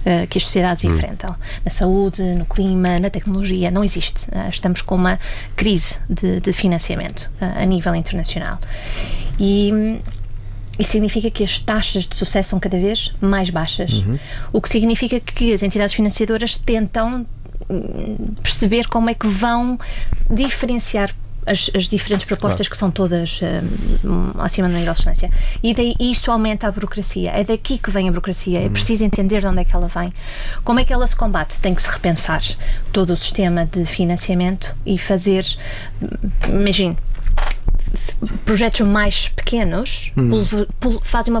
que as sociedades enfrentam. Na saúde, no clima, na tecnologia, não existe. Estamos com uma crise de financiamento a nível internacional. E isso significa que as taxas de sucesso são cada vez mais baixas, o que significa que as entidades financiadoras tentam perceber como é que vão diferenciar as diferentes propostas, que são todas acima do nível de excelência. E daí isso aumenta a burocracia. É daqui que vem a burocracia. É preciso entender de onde é que ela vem. Como é que ela se combate? Tem que se repensar todo o sistema de financiamento e fazer, imagine, projetos mais pequenos, fazem uma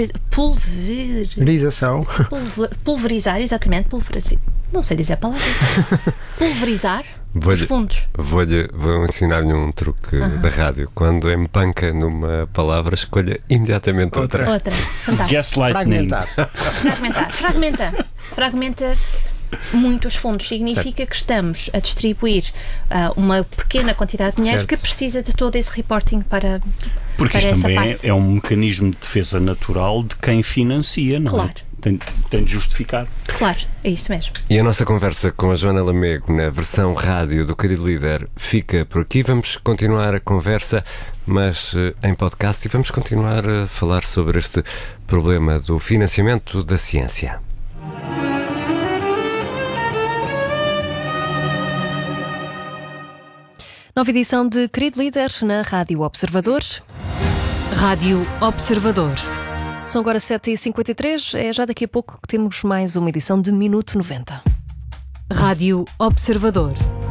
pulverizar, exatamente, não sei dizer a palavra, pulverizar os fundos. Vou ensinar-lhe um truque da rádio. Quando empanca numa palavra, escolha imediatamente outra. Gaslighting. Fragmenta muitos fundos. Significa que estamos a distribuir uma pequena quantidade de dinheiro que precisa de todo esse reporting para Porque para isto essa também parte. é um mecanismo de defesa natural de quem financia, não Claro. é? Tem de justificar. Claro, é isso mesmo. E a nossa conversa com a Joana Lamego na versão rádio do Querido Líder fica por aqui. Vamos continuar a conversa, mas em podcast, e vamos continuar a falar sobre este problema do financiamento da ciência. Nova edição de Querido Líder na Rádio Observador. Rádio Observador. São agora 7h53, é já daqui a pouco que temos mais uma edição de Minuto 90. Rádio Observador.